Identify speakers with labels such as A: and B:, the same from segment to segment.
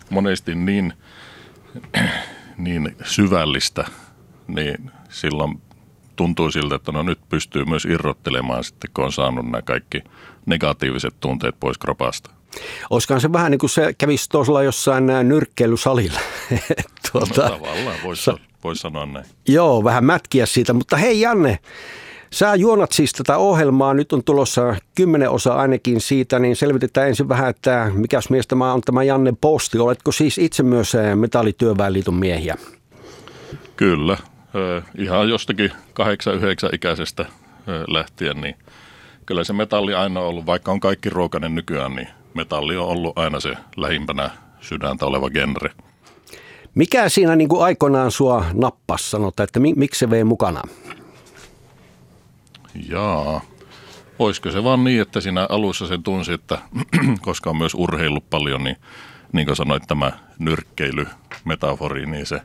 A: monesti niin syvällistä, niin silloin tuntuu siltä, että no nyt pystyy myös irrottelemaan sitten, kun on saanut nämä kaikki negatiiviset tunteet pois kropasta.
B: Olisikohan se vähän niin kuin se kävisi tuolla jossain nyrkkeilysalilla.
A: No tavallaan voisi sanoa näin.
B: Joo, vähän mätkiä siitä, mutta hei Janne, sä juonat siis tätä ohjelmaa, nyt on tulossa 10 osa ainakin siitä, niin selvitetään ensin vähän, että mikäs mies tämä on tämä Janne Posti. Oletko siis itse myös Metallityöväenliiton miehiä?
A: Kyllä, ihan jostakin 8-9-ikäisestä lähtien, niin kyllä se metalli aina on ollut, vaikka on kaikki ruokainen nykyään, niin metalli on ollut aina se lähimpänä sydäntä oleva genre.
B: Mikä siinä niin kuin aikoinaan sua nappasi, sanotaan, että miksi se vei mukana?
A: Jaa, olisiko se vaan niin, että siinä alussa sen tunsi, että koska on myös urheillut paljon, niin kuin sanoit, tämä nyrkkeilymetafori, niin se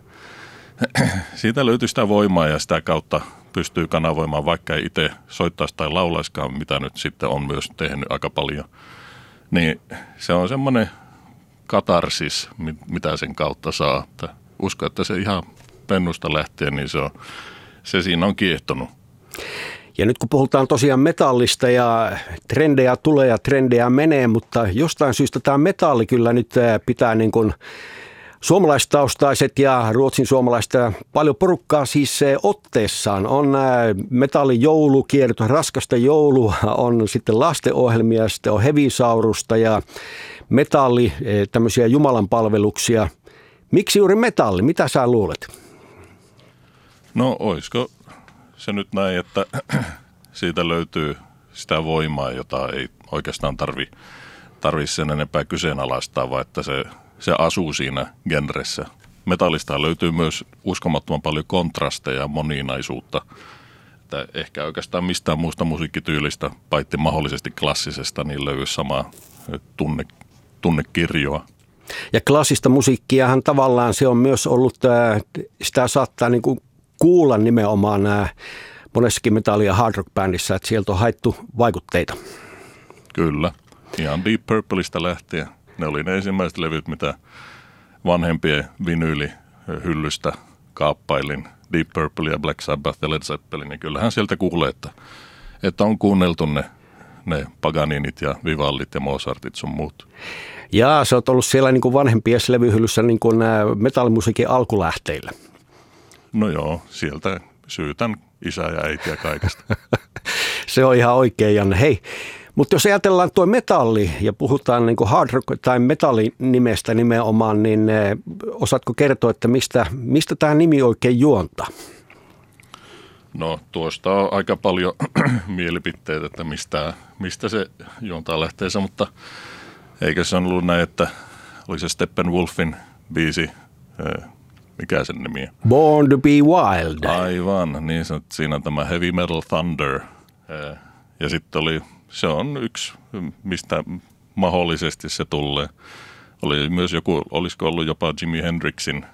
A: siitä löytyy sitä voimaa ja sitä kautta pystyy kanavoimaan, vaikka ei itse soittaisi tai laulaiskaan, mitä nyt sitten on myös tehnyt aika paljon. Niin se on semmoinen katarsis, mitä sen kautta saa. Uskon, että se ihan pennusta lähtien, niin se siinä on kiehtonut.
B: Ja nyt kun puhutaan tosiaan metallista ja trendejä tulee ja trendejä menee, mutta jostain syystä tämä metalli kyllä nyt pitää niin kuin suomalaistaustaiset ja ruotsin suomalaista paljon porukkaa siis otteessaan. On metallijoulukierto, raskasta joulua, on sitten lastenohjelmia, sitten on hevisaurusta ja metalli, tämmöisiä jumalanpalveluksia. Miksi juuri metalli? Mitä sä luulet?
A: No olisiko se nyt näin, että siitä löytyy sitä voimaa, jota ei oikeastaan tarvi sen enempää kyseenalaistaa, vaan että se asuu siinä genressä. Metallista löytyy myös uskomattoman paljon kontrasteja ja moninaisuutta. Että ehkä oikeastaan mistään muusta musiikkityylistä, paitsi mahdollisesti klassisesta, niin löytyy samaa tunnekirjoa.
B: Ja klassista musiikkiahan tavallaan se on myös ollut, sitä saattaa niin kuin kuulla nimenomaan monessakin metalli- ja hard rock-bändissä, että sieltä on haettu vaikutteita.
A: Kyllä, ihan Deep Purpleista lähtien. Ne oli ne ensimmäiset levyt, mitä vanhempien vinyylihyllystä kaappailin. Deep Purple ja Black Sabbath ja Led Zeppelin, niin kyllähän sieltä kuulee, että on kuunneltu ne Paganinit ja Vivallit ja Mozartit sun muut.
B: Jaa, sä oot ollut siellä niin kuin vanhempien levyhyllyssä niin kuin metallimusiikin alkulähteillä. No
A: joo, sieltä syytän isää ja äitiä kaikesta.
B: Se on ihan oikein, Janne. Hei, mutta jos ajatellaan tuo metalli ja puhutaan niin kuin hard rock tai metalli nimestä nimenomaan, niin osaatko kertoa, että mistä tämä nimi oikein juontaa?
A: No tuosta on aika paljon mielipiteitä, että mistä se juontaa lähteensä, mutta eikö se on ollut näin, että oli se Steppenwolfin biisi, mikä sen nimi on?
B: Born to be Wild.
A: Aivan, niin siinä on tämä Heavy Metal Thunder. Ja sitten se on yksi, mistä mahdollisesti se tulee. Oli myös olisiko ollut jopa Jimi Hendrixin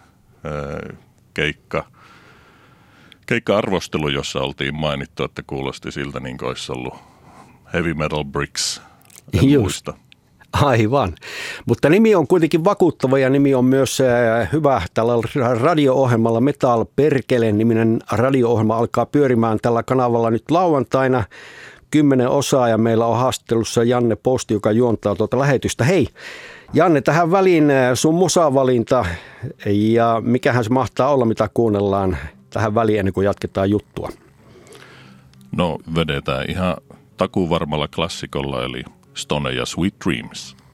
A: keikka-arvostelu, jossa oltiin mainittu, että kuulosti siltä niin kuin olisi ollut Heavy Metal Bricks.
B: Just. Aivan. Mutta nimi on kuitenkin vakuuttava ja nimi on myös hyvä. Tällä radio-ohjelmalla Metal Perkele-niminen radio-ohjelma alkaa pyörimään tällä kanavalla nyt lauantaina 10 osaa ja meillä on haastattelussa Janne Posti, joka juontaa tuota lähetystä. Hei Janne, tähän väliin sun musavalinta ja mikähän se mahtaa olla, mitä kuunnellaan tähän väliin ennen kuin jatketaan juttua?
A: No vedetään ihan takuvarmalla klassikolla eli Stone ja Sweet Dreams.